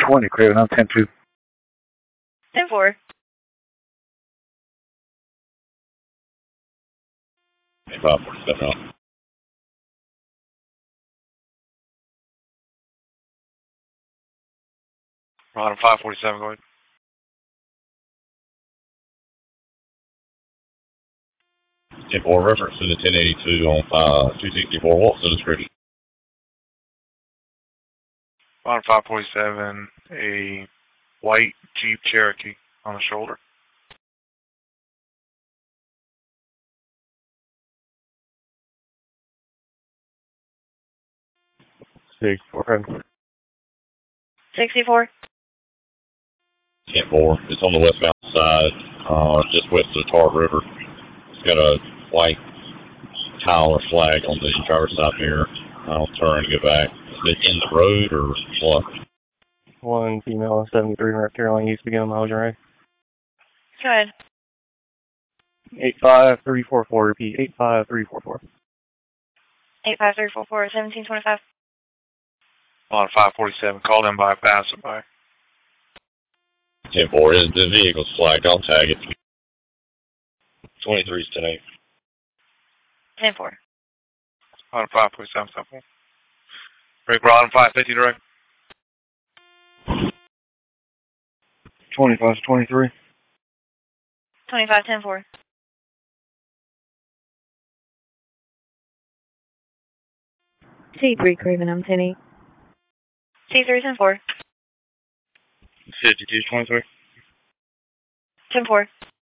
20, Craven, I'm 10-2. 10-4. 547 out. Ron 547, go ahead. Ten-4 reference to the 1082 on 264. What's the description? Ron 547, a white Jeep Cherokee on the shoulder. Six, 64. 10-4. It's on the westbound side, just west of the Tart River. It's got a white tile or flag on the driver's side mirror. I'll turn and go back. Is it in the road or what? One female, 73, North Carolina, used to begin miles right. Go ahead. 85344, repeat, 85344. 85344, 1725. Ron 547, called in by a passerby. 10-4. The vehicle's flagged. I'll tag it. 23's 10-8. 10-4. Ron 547, 10-4. Break Ron 550 direct. 25-23. 25, 10-4. T3 Craven, I'm 10-8. T3, 10-4. 52-23. 10-4.